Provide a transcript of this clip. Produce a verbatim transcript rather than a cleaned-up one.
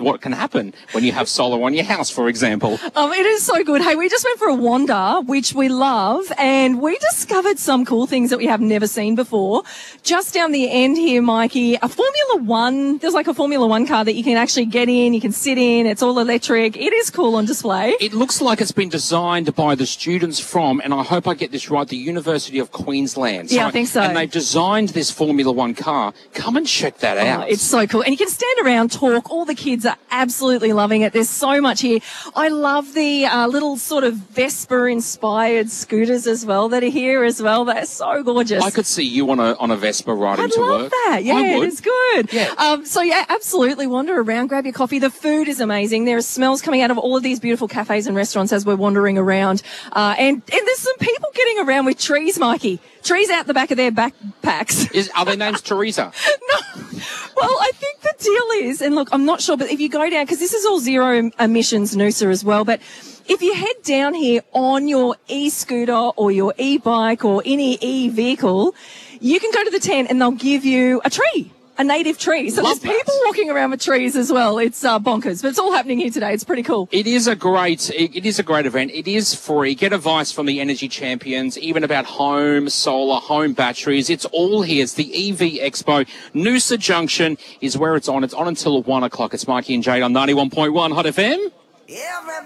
what can happen when you have solar on your house, for example. Um, it is so good. Hey, we just went for a wander, which we love, and we discovered some cool things that we have never seen before. Just down the end here, Mikey, a Formula One, there's like a Formula One car that you can actually get in, you can sit in, it's all electric. It is cool on display. It looks like it's been designed by the students from, and I hope I get this right, the University of Queensland. Yeah, I think so. And they've designed this Formula One car. Come and check that out. Oh, it's so cool. And you can stand around, talk. All the kids are absolutely loving it. There's so much here. I love the uh, little sort of Vespa-inspired scooters as well that are here as well. They're so gorgeous. I could see you on a on a Vespa riding I'd to love work. that. Yeah, I would. it's good. Yeah. Um, so, yeah, absolutely wander around, grab your coffee. The food is amazing. There are smells coming out of all of these beautiful cafes and restaurants as we're wandering around. Uh, and, and there's some people getting around with trees, Mikey. Trees out the back of their backpacks. Is, are their names Teresa? No. Well, I think the deal is, and look, I'm not sure, but if you go down, because this is all zero emissions Noosa as well, but if you head down here on your e-scooter or your e-bike or any e-vehicle, you can go to the tent and they'll give you a tree. A native tree. So Love there's people that. walking around with trees as well. It's uh, bonkers, but it's all happening here today. It's pretty cool. It is a great, it, it is a great event. It is free. Get advice from the energy champions, even about home solar, home batteries. It's all here. It's the E V Expo. Noosa Junction is where it's on. It's on until one o'clock. It's Mikey and Jade on ninety-one point one Hot F M. Everybody